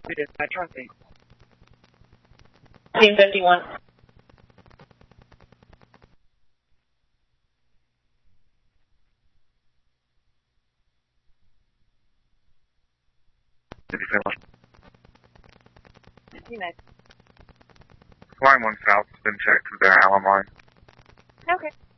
I trust you. 1951. Did you say what? Nice. Line 1 South has been checked to their Allen line. Okay.